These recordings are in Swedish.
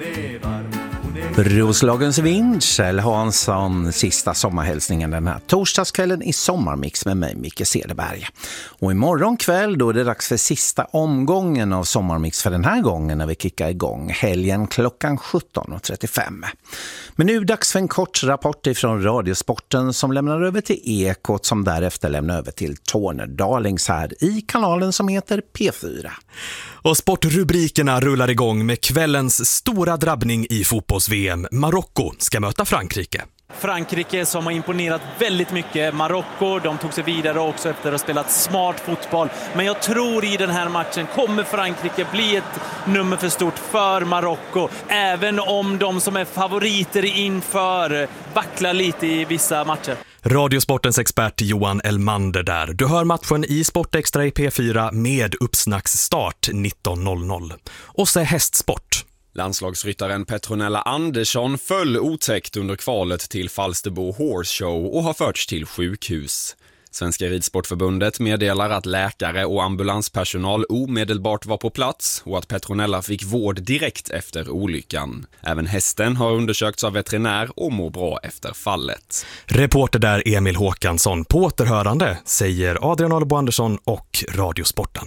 Roslagens Vindsel Hansson, sista sommarhälsningen den här torsdagskvällen i Sommarmix med mig, Micke Cederberg. Och imorgon kväll då är det dags för sista omgången av Sommarmix för den här gången när vi kickar igång helgen klockan 17.35. Men nu är det dags för en kort rapport ifrån Radiosporten som lämnar över till Ekot som därefter lämnar över till Tornedalings här i kanalen som heter P4. Och sportrubrikerna rullar igång med kvällens stora drabbning i fotbolls-VM. Marocko ska möta Frankrike. Frankrike som har imponerat väldigt mycket. Marocko, de tog sig vidare också efter att ha spelat smart fotboll. Men jag tror i den här matchen kommer Frankrike bli ett nummer för stort för Marocko. Även om de som är favoriter inför vacklar lite i vissa matcher. Radiosportens expert Johan Elmander där. Du hör matchen i Sportextra i P4 med uppsnacksstart 19.00. Och så hästsport. Landslagsryttaren Petronella Andersson föll otäckt under kvalet till Falsterbo Horse Show och har förts till sjukhus. Svenska ridsportförbundet meddelar att läkare och ambulanspersonal omedelbart var på plats och att Petronella fick vård direkt efter olyckan. Även hästen har undersökts av veterinär och mår bra efter fallet. Reporter där Emil Håkansson på återhörande, säger Adrian Alebo Andersson och Radiosporten.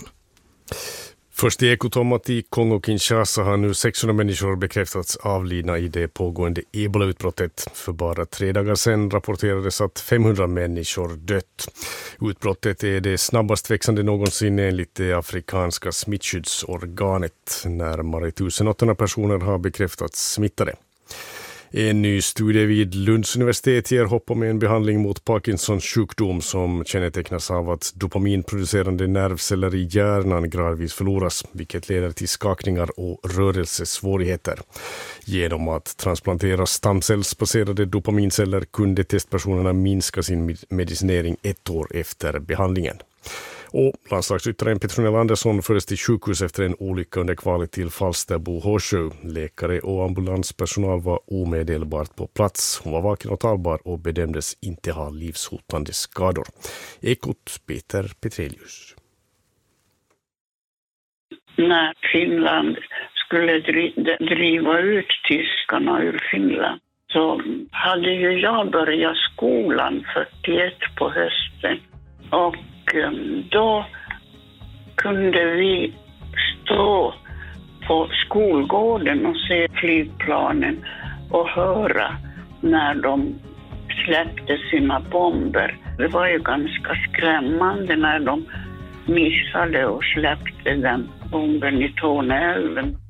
Först i Ekotomat i Kongo-Kinshasa har nu 600 människor bekräftats avlidna i det pågående Ebola-utbrottet. För bara 3 dagar sedan rapporterades att 500 människor dött. Utbrottet är det snabbast växande någonsin enligt det afrikanska smittskyddsorganet. Närmare 1800 personer har bekräftats smittade. En ny studie vid Lunds universitet ger hopp om en behandling mot Parkinsons sjukdom som kännetecknas av att dopaminproducerande nervceller i hjärnan gradvis förloras, vilket leder till skakningar och rörelsesvårigheter. Genom att transplantera stamcellsbaserade dopaminceller kunde testpersonerna minska sin medicinering 1 år efter behandlingen. Och landslagsryttaren Petronella Andersson fördes till sjukhus efter en olycka under kvalet till Falsterbo Horse Show. Läkare och ambulanspersonal var omedelbart på plats. Hon var vaken och talbar och bedömdes inte ha livshotande skador. Ekot Peter Petrelius. När Finland skulle driva ut tyskarna ur Finland så hade ju jag börjat skolan 41 på hösten. Och då kunde vi stå på skolgården och se flygplanen och höra när de släppte sina bomber. Det var ju ganska skrämmande när de missade och släppte den bomben i Torneälven.